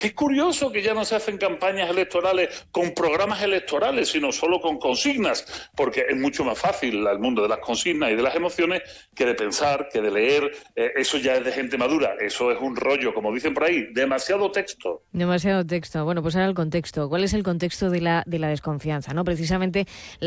Qué curioso que ya no se hacen campañas electorales con programas electorales, sino solo con consignas, porque es mucho más fácil el mundo de las consignas y de las emociones que de pensar, que de leer. Eso ya es de gente madura, eso es un rollo, como dicen por ahí, demasiado texto. Demasiado texto. Bueno, pues ahora el contexto. ¿Cuál es el contexto de la desconfianza? ¿No? Precisamente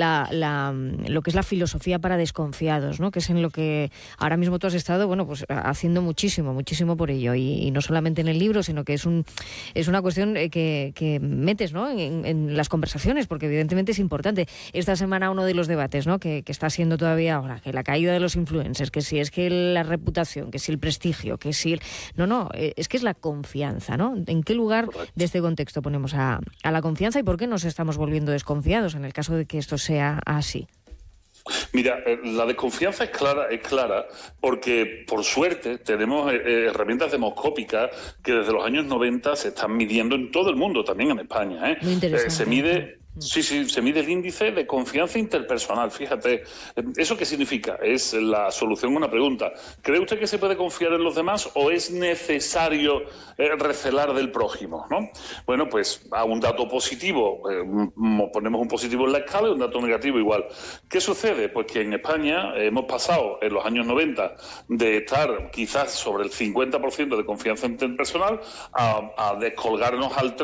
lo que es la filosofía para desconfiados, ¿no? Que es en lo que ahora mismo tú has estado, bueno, pues haciendo muchísimo por ello. Y no solamente en el libro, sino que es una cuestión que metes, ¿no? en las conversaciones, porque evidentemente es importante. Esta semana uno de los debates, ¿no? que está siendo todavía ahora, que la caída de los influencers, que si es que la reputación, que si el prestigio, que si... es que es la confianza, ¿no? ¿En qué lugar de este contexto ponemos a la confianza y por qué nos estamos volviendo desconfiados en el caso de que esto sea así? Mira, la desconfianza es clara porque, por suerte, tenemos herramientas demoscópicas que desde los años 90 se están midiendo en todo el mundo, también en España. Muy interesante. Se mide... Sí, se mide el índice de confianza interpersonal. Fíjate, ¿eso qué significa? Es la solución a una pregunta. ¿Cree usted que se puede confiar en los demás o es necesario recelar del prójimo, ¿no? Bueno, pues a un dato positivo, ponemos un positivo en la escala y un dato negativo igual. ¿Qué sucede? Pues que en España hemos pasado en los años 90 de estar quizás sobre el 50% de confianza interpersonal a descolgarnos al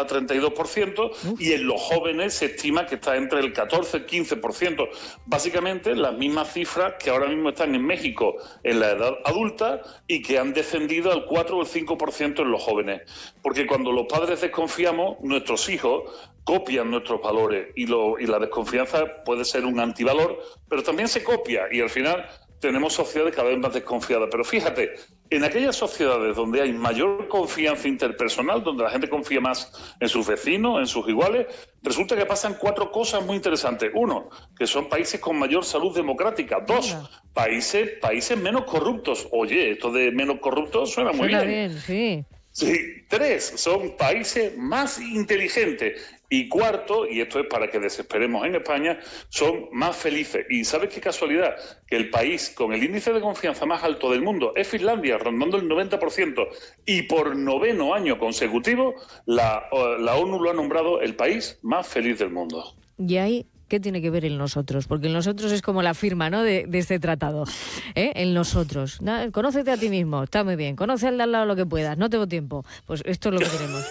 30-32% y en los jóvenes se estima que está entre el 14-15%. Básicamente las mismas cifras que ahora mismo están en México en la edad adulta y que han descendido al 4 o el 5% en los jóvenes. Porque cuando los padres desconfiamos, nuestros hijos copian nuestros valores y la desconfianza puede ser un antivalor, pero también se copia y al final tenemos sociedades cada vez más desconfiadas. Pero fíjate, en aquellas sociedades donde hay mayor confianza interpersonal, donde la gente confía más en sus vecinos, en sus iguales, resulta que pasan 4 cosas muy interesantes. 1, que son países con mayor salud democrática. 2, países menos corruptos. Oye, esto de menos corruptos suena muy bien. Suena bien, sí. Sí. 3, son países más inteligentes. Y 4, y esto es para que desesperemos en España, son más felices. Y ¿sabes qué casualidad? Que el país con el índice de confianza más alto del mundo es Finlandia, rondando el 90%. Y por 9º año consecutivo, la ONU lo ha nombrado el país más feliz del mundo. Y ahí... ¿Qué tiene que ver el nosotros? Porque el nosotros es como la firma, ¿no? de este tratado. El nosotros. Conócete a ti mismo, está muy bien. Conoce al de al lado lo que puedas, no tengo tiempo. Pues esto es lo que queremos.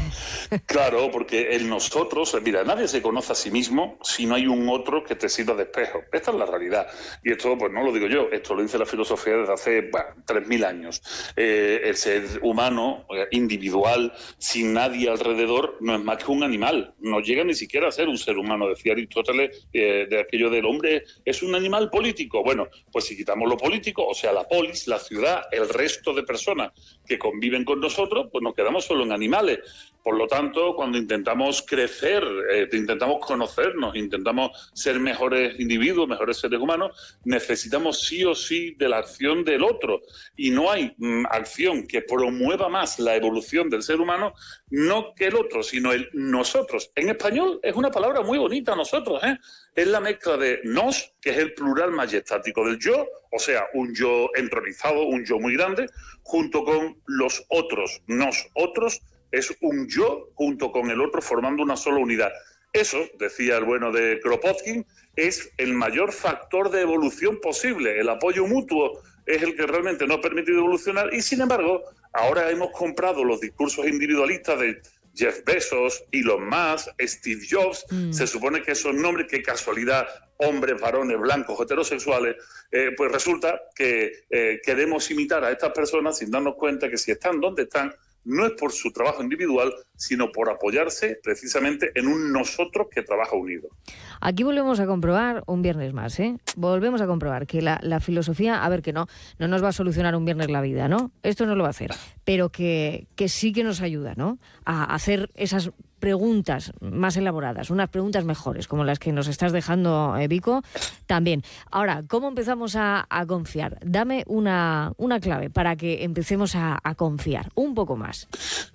Claro, porque el nosotros, mira, nadie se conoce a sí mismo si no hay un otro que te sirva de espejo. Esta es la realidad. Y esto, pues no lo digo yo, esto lo dice la filosofía desde hace 3.000 años. El ser humano, individual, sin nadie alrededor, no es más que un animal. No llega ni siquiera a ser un ser humano, decía Aristóteles, de aquello del hombre es un animal político. Bueno, pues si quitamos lo político, o sea, la polis, la ciudad, el resto de personas que conviven con nosotros, pues nos quedamos solo en animales. Por lo tanto, cuando intentamos crecer, intentamos conocernos, intentamos ser mejores individuos, mejores seres humanos, necesitamos sí o sí de la acción del otro. Y no hay acción que promueva más la evolución del ser humano, no que el otro, sino el nosotros. En español es una palabra muy bonita, nosotros, ¿eh? Es la mezcla de nos, que es el plural majestático del yo, o sea, un yo entronizado, un yo muy grande, junto con los otros. Nosotros es un yo junto con el otro formando una sola unidad. Eso, decía el bueno de Kropotkin, es el mayor factor de evolución posible. El apoyo mutuo es el que realmente nos ha permitido evolucionar y, sin embargo, ahora hemos comprado los discursos individualistas de Jeff Bezos, Elon Musk, Steve Jobs. Se supone que esos nombres, qué casualidad, hombres, varones, blancos, heterosexuales, pues resulta que queremos imitar a estas personas sin darnos cuenta que si están donde están, no es por su trabajo individual, sino por apoyarse precisamente en un nosotros que trabaja unido. Aquí volvemos a comprobar un viernes más, volvemos a comprobar que la filosofía, a ver, que no nos va a solucionar un viernes la vida, ¿no? Esto no lo va a hacer, pero que sí que nos ayuda, ¿no? A hacer esas preguntas más elaboradas, unas preguntas mejores, como las que nos estás dejando, Vico, también. Ahora, ¿cómo empezamos a confiar? Dame una clave para que empecemos a confiar un poco más.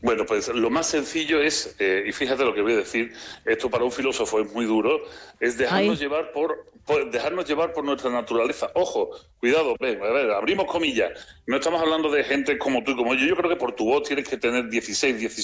Bueno, pues lo más sencillo es, y fíjate lo que voy a decir, esto para un filósofo es muy duro, es dejarnos llevar dejarnos llevar por nuestra naturaleza. Ojo, cuidado, a ver, abrimos comillas. No estamos hablando de gente como tú y como yo. Yo creo que por tu voz tienes que tener 16, 17